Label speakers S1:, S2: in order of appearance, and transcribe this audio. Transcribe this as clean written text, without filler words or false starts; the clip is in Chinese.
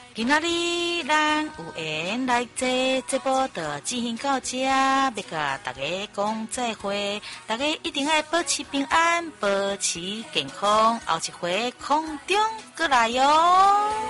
S1: 今仔日咱有缘来这节目就进行到这，要甲大家讲再会，大家一定要保持平安，保持健康，后一回空中再来哟。